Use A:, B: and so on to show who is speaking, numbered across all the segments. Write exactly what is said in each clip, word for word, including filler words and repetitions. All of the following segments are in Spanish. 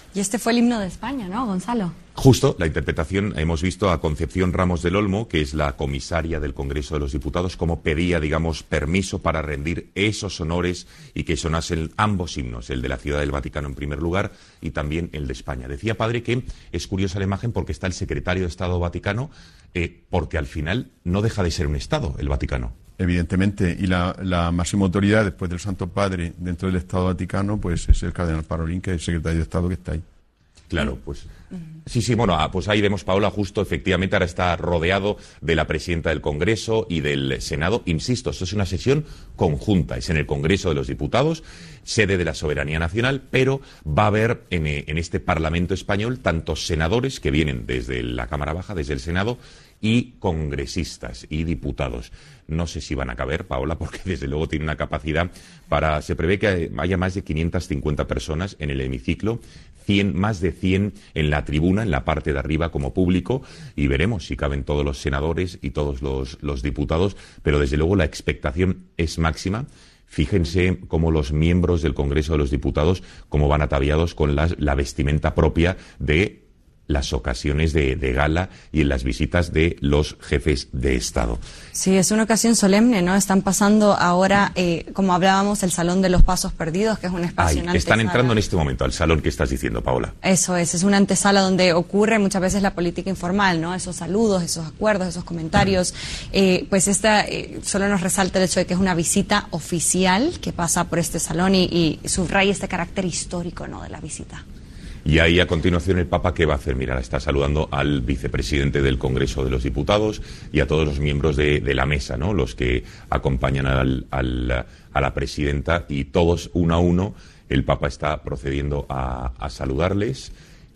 A: Y este fue el himno de España, ¿no, Gonzalo?
B: Justo, la interpretación, hemos visto a Concepción Ramos del Olmo, que es la comisaria del Congreso de los Diputados, como pedía, digamos, permiso para rendir esos honores y que sonasen ambos himnos, el de la Ciudad del Vaticano en primer lugar y también el de España. Decía, padre, que es curiosa la imagen porque está el secretario de Estado Vaticano, eh, porque al final no deja de ser un Estado, el Vaticano.
C: Evidentemente, y la, la máxima autoridad después del Santo Padre dentro del Estado Vaticano, pues es el cardenal Parolin, que es el secretario de Estado que está ahí.
B: Claro, pues sí, sí, bueno, pues ahí vemos, Paola, justo, efectivamente, ahora está rodeado de la presidenta del Congreso y del Senado. Insisto, esto es una sesión conjunta, es en el Congreso de los Diputados, sede de la soberanía nacional, pero va a haber en, en este Parlamento español tantos senadores que vienen desde la Cámara Baja, desde el Senado, y congresistas y diputados. No sé si van a caber, Paola, porque desde luego tiene una capacidad para... Se prevé que haya más de quinientas cincuenta personas en el hemiciclo, cien, más de cien en la tribuna, en la parte de arriba como público, y veremos si caben todos los senadores y todos los, los diputados, pero desde luego la expectación es máxima. Fíjense cómo los miembros del Congreso de los Diputados cómo van ataviados con la, la vestimenta propia de las ocasiones de, de gala y en las visitas de los jefes de Estado.
A: Sí, es una ocasión solemne, ¿no? Están pasando ahora, eh, como hablábamos, el Salón de los Pasos Perdidos, que es un espacio...
B: Ay, están entrando en este momento al salón que estás diciendo, Paola.
A: Eso es, es una antesala donde ocurre muchas veces la política informal, ¿no? Esos saludos, esos acuerdos, esos comentarios. Eh, pues esta eh, solo nos resalta el hecho de que es una visita oficial que pasa por este salón y, y subraya este carácter histórico, ¿no?, de la visita.
B: Y ahí a continuación el Papa, ¿qué va a hacer? Mira, está saludando al vicepresidente del Congreso de los Diputados y a todos los miembros de, de la mesa, ¿no? Los que acompañan al, al, a la presidenta, y todos uno a uno el Papa está procediendo a, a saludarles.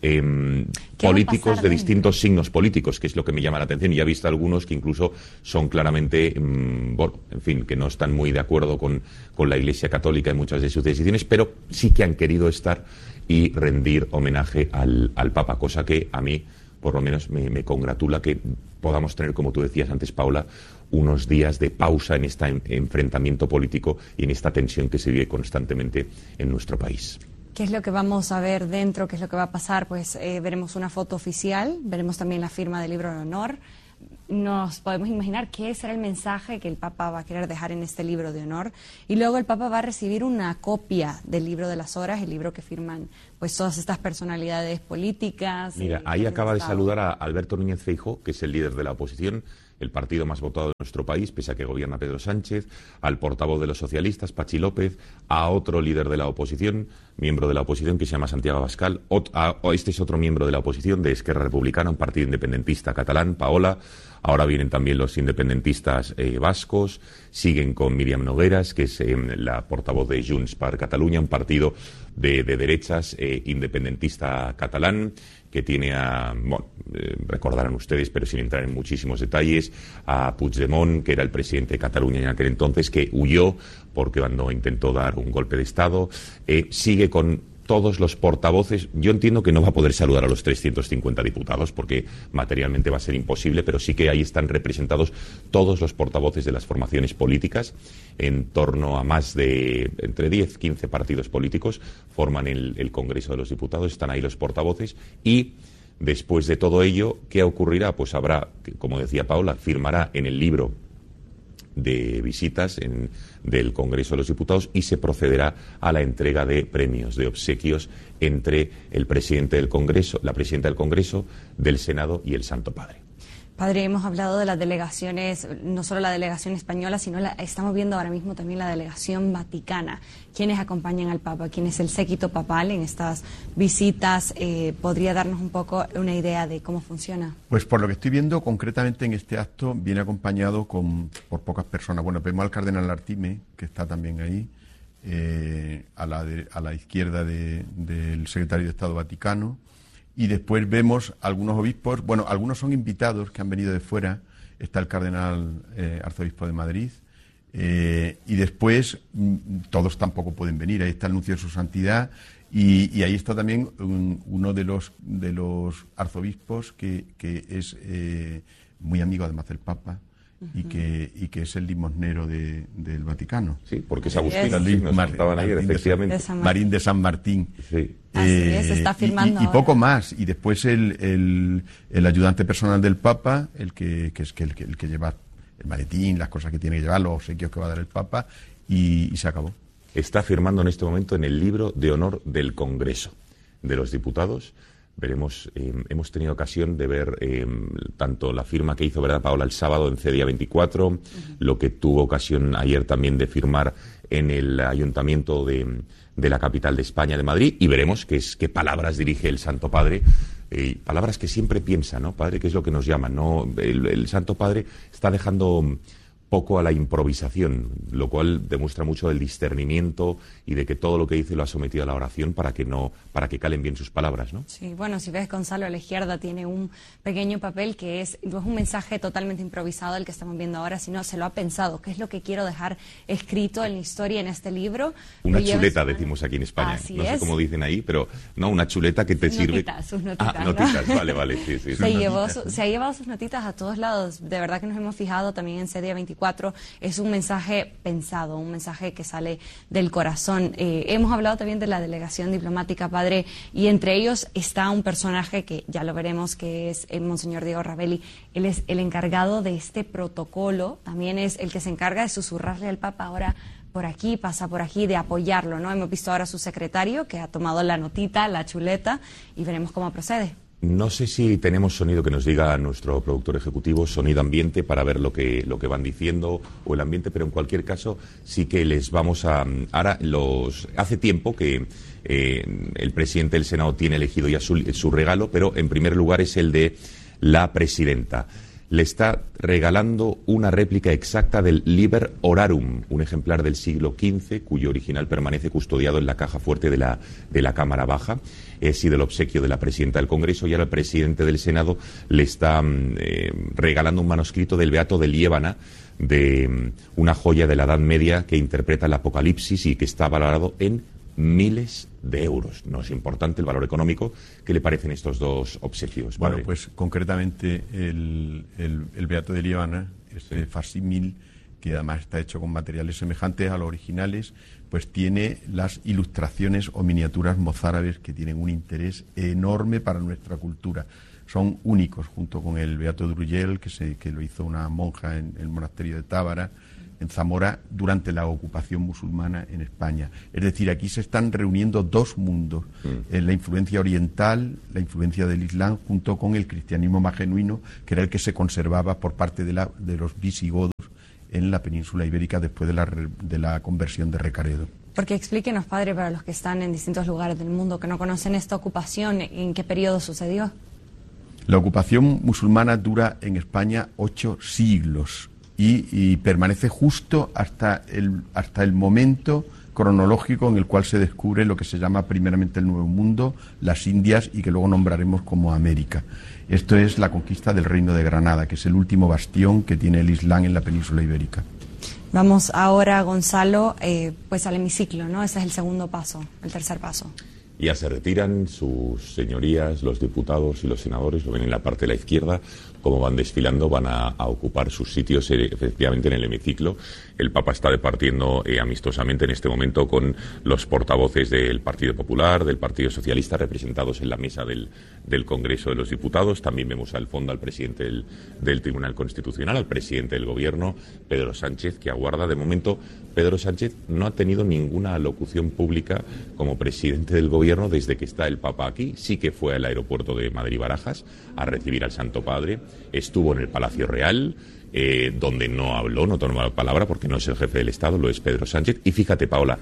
B: Eh, políticos de distintos signos políticos, que es lo que me llama la atención, y ya he visto algunos que incluso son claramente, mmm, bueno, en fin, que no están muy de acuerdo con, con la Iglesia Católica en muchas de sus decisiones, pero sí que han querido estar y rendir homenaje al, al Papa, cosa que a mí, por lo menos, me, me congratula que podamos tener, como tú decías antes, Paula, unos días de pausa en este enfrentamiento político y en esta tensión que se vive constantemente en nuestro país.
A: ¿Qué es lo que vamos a ver dentro? ¿Qué es lo que va a pasar? Pues eh, veremos una foto oficial, veremos también la firma del libro de honor. Nos podemos imaginar qué será el mensaje que el Papa va a querer dejar en este libro de honor. Y luego el Papa va a recibir una copia del libro de las horas, el libro que firman pues todas estas personalidades políticas.
B: Mira, ahí acaba de saludar a Alberto Núñez Feijóo, que es el líder de la oposición, el partido más votado de nuestro país, pese a que gobierna Pedro Sánchez, al portavoz de los socialistas, Pachi López, a otro líder de la oposición, miembro de la oposición, que se llama Santiago Abascal, ot a, este es otro miembro de la oposición, de Esquerra Republicana, un partido independentista catalán, Paola. Ahora vienen también los independentistas eh, vascos, siguen con Míriam Nogueras, que es eh, la portavoz de Junts per Catalunya, un partido de, de derechas eh, independentista catalán, que tiene a, bueno, eh, recordarán ustedes, pero sin entrar en muchísimos detalles, a Puigdemont, que era el presidente de Cataluña en aquel entonces, que huyó porque cuando intentó dar un golpe de Estado. Eh, sigue con todos los portavoces. Yo entiendo que no va a poder saludar a los trescientos cincuenta diputados porque materialmente va a ser imposible, pero sí que ahí están representados todos los portavoces de las formaciones políticas. En torno a más de entre diez, quince partidos políticos forman el, el Congreso de los Diputados, están ahí los portavoces. Y después de todo ello, ¿qué ocurrirá? Pues habrá, como decía Paula, firmará en el libro de visitas en, del Congreso de los Diputados y se procederá a la entrega de premios, de obsequios entre el presidente del Congreso, la presidenta del Congreso, del Senado y el Santo Padre.
A: Padre, hemos hablado de las delegaciones, no solo la delegación española, sino la, estamos viendo ahora mismo también la delegación vaticana. ¿Quiénes acompañan al Papa? ¿Quién es el séquito papal en estas visitas? Eh, ¿Podría darnos un poco una idea de cómo funciona?
C: Pues por lo que estoy viendo, concretamente en este acto viene acompañado con, por pocas personas. Bueno, vemos al cardenal Artime, que está también ahí, eh, a, la de, a la izquierda de, del secretario de Estado Vaticano. Y después vemos algunos obispos, bueno, algunos son invitados que han venido de fuera, está el cardenal eh, arzobispo de Madrid, eh, y después mm, todos tampoco pueden venir, ahí está el nuncio de su santidad, y, y ahí está también un, uno de los, de los arzobispos que, que es eh, muy amigo además del Papa, y que, y que es el limosnero de, del Vaticano.
B: Sí, porque es Agustín,
A: es.
B: sí, nos contaban ayer,
C: Marín de,
B: efectivamente.
C: de Marín de San Martín.
B: Sí.
A: Así
C: Eh,
A: es, está firmando
C: y, y, y poco
A: ahora.
C: más. Y después el, el, el ayudante personal del Papa, el que, que es que el, que el que lleva el maletín, las cosas que tiene que llevar, los obsequios que va a dar el Papa, y, y se acabó.
B: Está firmando en este momento en el libro de honor del Congreso de los Diputados. Veremos, eh, hemos tenido ocasión de ver eh, tanto la firma que hizo, ¿verdad, Paola, el sábado en C Día veinticuatro, uh-huh. lo que tuvo ocasión ayer también de firmar en el Ayuntamiento de, de la capital de España, de Madrid, y veremos qué, es, qué palabras dirige el Santo Padre, eh, palabras que siempre piensa, ¿no, Padre? Que es lo que nos llaman, ¿no? El, el Santo Padre está dejando poco a la improvisación, lo cual demuestra mucho del discernimiento y de que todo lo que dice lo ha sometido a la oración para que no, para que calen bien sus palabras, ¿no?
A: Sí, bueno, si ves, Gonzalo a la izquierda tiene un pequeño papel que es, no es un mensaje totalmente improvisado el que estamos viendo ahora, sino se lo ha pensado, qué es lo que quiero dejar escrito en la historia, en este libro.
B: Una
A: Lo
B: chuleta, decimos aquí en España.
A: Así
B: no sé
A: es.
B: cómo dicen ahí, pero no, una chuleta que te
A: sus
B: sirve.
A: Notitas, sus notitas,
B: ah,
A: ¿no?
B: notitas, vale, vale, sí, sí.
A: Se, llevó su, se ha llevado sus notitas a todos lados, de verdad que nos hemos fijado también en C Día veinticuatro, es un mensaje pensado, un mensaje que sale del corazón. Eh, hemos hablado también de la delegación diplomática, Padre, y entre ellos está un personaje que ya lo veremos, que es el Monseñor Diego Ravelli. Él es el encargado de este protocolo, también es el que se encarga de susurrarle al Papa ahora por aquí, pasa por aquí, de apoyarlo, ¿no? Hemos visto ahora a su secretario que ha tomado la notita, la chuleta, y veremos cómo procede.
B: No sé si tenemos sonido que nos diga nuestro productor ejecutivo, sonido ambiente, para ver lo que, lo que van diciendo o el ambiente, pero en cualquier caso sí que les vamos a... Ahora, los hace tiempo que eh, el presidente del Senado tiene elegido ya su, su regalo, pero en primer lugar es el de la presidenta. Le está regalando una réplica exacta del Liber Orarum, un ejemplar del siglo quince, cuyo original permanece custodiado en la caja fuerte de la, de la Cámara Baja. Es sido el obsequio de la presidenta del Congreso, y ahora el presidente del Senado le está eh, regalando un manuscrito del Beato de Liébana, de una joya de la Edad Media que interpreta el Apocalipsis y que está valorado en miles de euros. No es importante el valor económico. ¿Qué le parecen estos dos obsequios, padre?
C: Bueno, pues concretamente el, el, el Beato de Liébana, este sí. facsímil, que además está hecho con materiales semejantes a los originales, pues tiene las ilustraciones o miniaturas mozárabes que tienen un interés enorme para nuestra cultura. Son únicos, junto con el Beato de Brugel, que, se, que lo hizo una monja en el monasterio de Tábara, en Zamora, durante la ocupación musulmana en España. Es decir, aquí se están reuniendo dos mundos, mm. eh, la influencia oriental, la influencia del Islam, junto con el cristianismo más genuino, que era el que se conservaba por parte de, la, de los visigodos en la península ibérica después de la, de la conversión de Recaredo.
A: Porque explíquenos, padre, para los que están en distintos lugares del mundo, que no conocen esta ocupación, ¿en qué periodo sucedió?
C: La ocupación musulmana dura en España ocho siglos. Y, y permanece justo hasta el, hasta el momento cronológico en el cual se descubre lo que se llama primeramente el Nuevo Mundo, las Indias, y que luego nombraremos como América. Esto es la conquista del Reino de Granada, que es el último bastión que tiene el Islam en la península ibérica.
A: Vamos ahora, Gonzalo, eh, pues al hemiciclo, ¿no? Ese es el segundo paso, el tercer paso.
B: Ya se retiran sus señorías, los diputados y los senadores, lo ven en la parte de la izquierda, como van desfilando, van a, a ocupar sus sitios eh, efectivamente en el hemiciclo. El Papa está departiendo eh, amistosamente en este momento con los portavoces del Partido Popular, del Partido Socialista, representados en la mesa del, del Congreso de los Diputados. También vemos al fondo al presidente del, del Tribunal Constitucional, al presidente del Gobierno, Pedro Sánchez, que aguarda. De momento, Pedro Sánchez no ha tenido ninguna alocución pública como presidente del Gobierno desde que está el Papa aquí. Sí que fue al aeropuerto de Madrid-Barajas a recibir al Santo Padre. Estuvo en el Palacio Real, eh, donde no habló, no tomó la palabra, porque no es el jefe del Estado, lo es Pedro Sánchez. Y fíjate, Paola,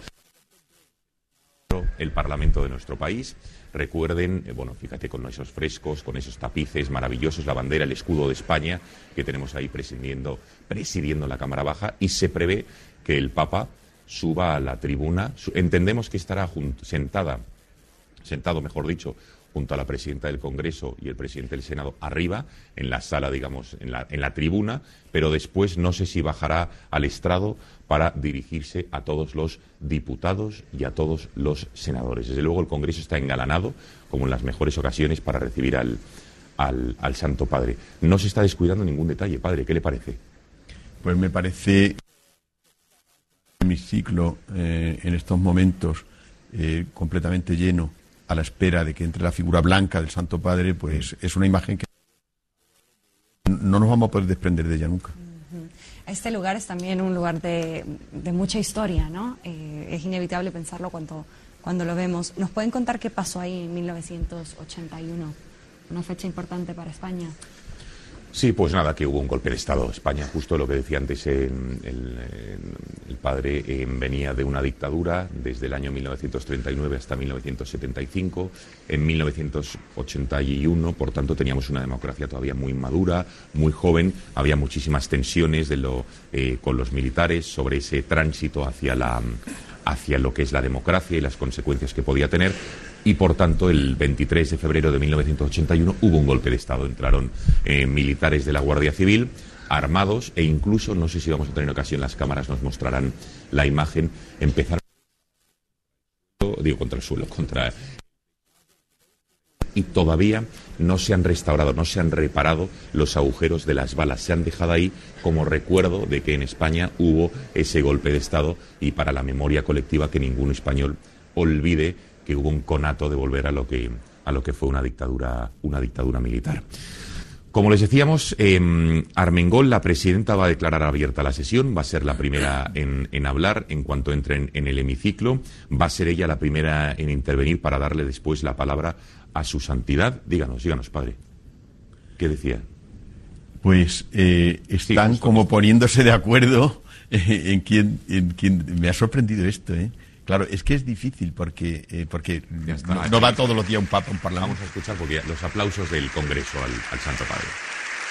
B: el Parlamento de nuestro país, recuerden, eh, bueno, fíjate, con esos frescos, con esos tapices maravillosos, la bandera, el escudo de España que tenemos ahí presidiendo, presidiendo la Cámara Baja, y se prevé que el Papa suba a la tribuna. Entendemos que estará junto, sentada, sentado, mejor dicho, junto a la presidenta del Congreso y el presidente del Senado arriba, en la sala, digamos, en la, en la tribuna, pero después no sé si bajará al estrado para dirigirse a todos los diputados y a todos los senadores. Desde luego el Congreso está engalanado, como en las mejores ocasiones, para recibir al, al, al Santo Padre. No se está descuidando ningún detalle, padre, ¿qué le parece?
C: Pues me parece hemiciclo eh, en estos momentos eh, completamente lleno, a la espera de que entre la figura blanca del Santo Padre, pues es una imagen que no nos vamos a poder desprender de ella nunca.
A: Este lugar es también un lugar de, de mucha historia, ¿no? Eh, es inevitable pensarlo cuando, cuando lo vemos. ¿Nos pueden contar qué pasó ahí en mil novecientos ochenta y uno? Una fecha importante para España.
B: Sí, pues nada, que hubo un golpe de Estado. España, justo lo que decía antes eh, el, el padre, eh, venía de una dictadura desde el año mil novecientos treinta y nueve hasta mil novecientos setenta y cinco. En mil novecientos ochenta y uno, por tanto, teníamos una democracia todavía muy madura, muy joven. Había muchísimas tensiones de lo, eh, con los militares sobre ese tránsito hacia la, hacia lo que es la democracia y las consecuencias que podía tener. Y, por tanto, el veintitrés de febrero de mil novecientos ochenta y uno hubo un golpe de Estado. Entraron eh, militares de la Guardia Civil, armados, e incluso, no sé si vamos a tener ocasión, las cámaras nos mostrarán la imagen, empezaron, digo, contra el suelo, contra... Y todavía no se han restaurado, no se han reparado los agujeros de las balas. Se han dejado ahí como recuerdo de que en España hubo ese golpe de Estado, y para la memoria colectiva que ningún español olvide que hubo un conato de volver a lo que a lo que fue una dictadura una dictadura militar. Como les decíamos, eh, Armengol, la presidenta, va a declarar abierta la sesión, va a ser la primera en, en hablar en cuanto entre en, en el hemiciclo, va a ser ella la primera en intervenir para darle después la palabra a su santidad. Díganos, díganos, padre, ¿qué decía?
C: Pues eh, están sí, como poniéndose de acuerdo eh, en quién, en quién. Me ha sorprendido esto, ¿eh? Claro, es que es difícil porque eh, porque no, no va todos los días un papa a un parlamento.
B: Vamos a escuchar porque los aplausos del Congreso al, al Santo Padre.